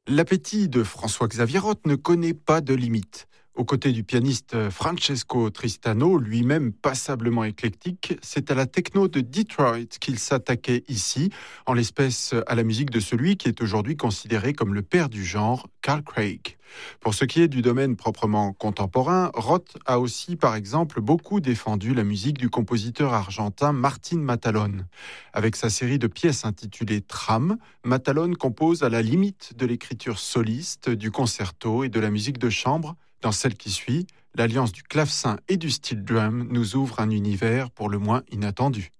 L'appétit de François-Xavier Roth ne connaît pas de limite. Aux côtés du pianiste Francesco Tristano, lui-même passablement éclectique, c'est à la techno de Detroit qu'il s'attaquait ici, en l'espèce à la musique de celui qui est aujourd'hui considéré comme le père du genre, Carl Craig. Pour ce qui est du domaine proprement contemporain, Roth a aussi, par exemple, beaucoup défendu la musique du compositeur argentin Martin Matalone. Avec sa série de pièces intitulée Tram, Matalone compose à la limite de l'écriture soliste, du concerto et de la musique de chambre. Dans celle qui suit, l'alliance du clavecin et du steel drum nous ouvre un univers pour le moins inattendu.